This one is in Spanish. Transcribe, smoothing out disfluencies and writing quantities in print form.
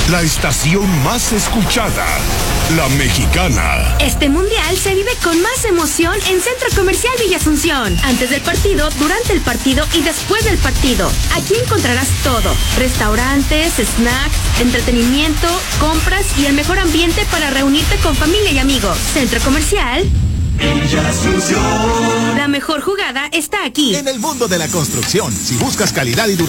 La estación más escuchada, La Mexicana. Este mundial se vive con más emoción en Centro Comercial Villa Asunción. Antes del partido, durante el partido y después del partido. Aquí encontrarás todo: restaurantes, snacks, entretenimiento, compras y el mejor ambiente para reunirte con familia y amigos. Centro Comercial Villa Asunción. La mejor jugada está aquí. En el mundo de la construcción, si buscas calidad y duración,